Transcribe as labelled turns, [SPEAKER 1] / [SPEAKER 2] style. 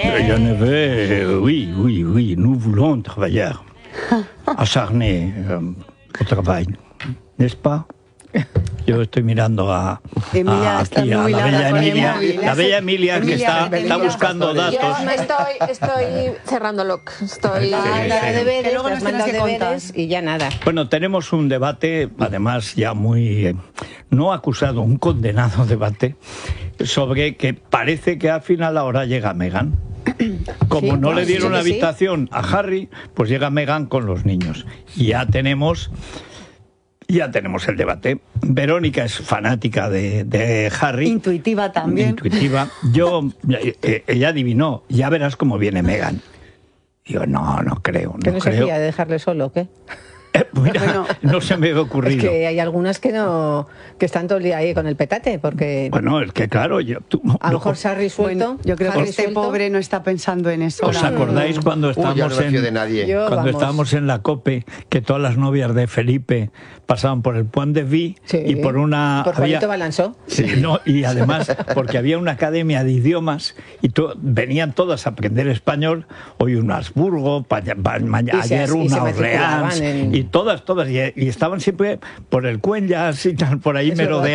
[SPEAKER 1] Je ne veux, oui, nous voulons travailler, acharné au travail, n'est-ce pas? Yo estoy mirando
[SPEAKER 2] Emilia está
[SPEAKER 1] aquí a
[SPEAKER 2] muy
[SPEAKER 1] la
[SPEAKER 2] larga,
[SPEAKER 1] bella Emilia que está buscando datos.
[SPEAKER 3] Yo estoy cerrándolo. Estoy
[SPEAKER 2] deberes,
[SPEAKER 4] Que luego nos
[SPEAKER 2] has
[SPEAKER 4] tienes
[SPEAKER 2] mandado
[SPEAKER 4] que contar.
[SPEAKER 2] deberes y ya nada.
[SPEAKER 1] Bueno, tenemos un debate, además ya muy, no acusado, un condenado debate, sobre que parece que al final ahora llega Meghan. Como
[SPEAKER 2] Sí,
[SPEAKER 1] no le dieron
[SPEAKER 2] sí,
[SPEAKER 1] la
[SPEAKER 2] sí.
[SPEAKER 1] habitación a Harry, pues llega Meghan con los niños. Y ya tenemos el debate. Verónica es fanática de Harry.
[SPEAKER 4] Intuitiva también.
[SPEAKER 1] Intuitiva. Ella adivinó, ya verás cómo viene Meghan. Digo, no creo.
[SPEAKER 2] ¿Que no se
[SPEAKER 1] creo.
[SPEAKER 2] fía de dejarle solo o qué?
[SPEAKER 1] Mira,
[SPEAKER 4] Bueno,
[SPEAKER 1] no se me había ocurrido.
[SPEAKER 2] Es que hay algunas que están todo el día ahí con el petate, porque
[SPEAKER 1] Bueno, es que claro,
[SPEAKER 2] a lo mejor Harry suelto.
[SPEAKER 4] Bueno, yo creo que
[SPEAKER 2] Harry
[SPEAKER 4] este
[SPEAKER 2] suelto.
[SPEAKER 4] pobre no está pensando en eso.
[SPEAKER 1] ¿Os acordáis cuando
[SPEAKER 5] Yo no
[SPEAKER 1] estábamos
[SPEAKER 5] me fío de nadie.
[SPEAKER 2] Yo,
[SPEAKER 1] cuando
[SPEAKER 2] vamos.
[SPEAKER 1] estábamos en la COPE, que todas las novias de Felipe pasaban por el Point de Vie
[SPEAKER 2] Sí.
[SPEAKER 1] y por una...
[SPEAKER 2] Por Juanito Balanzó.
[SPEAKER 1] Sí, no, y además porque había una academia de idiomas y venían todas a aprender español, hoy un Habsburgo, ayer
[SPEAKER 2] y
[SPEAKER 1] una
[SPEAKER 2] se matriculaban
[SPEAKER 1] Orleans,
[SPEAKER 2] en-
[SPEAKER 1] y todas, y estaban siempre por el Cuenlas y tal, por ahí
[SPEAKER 2] Es verdad.
[SPEAKER 1] merodeando.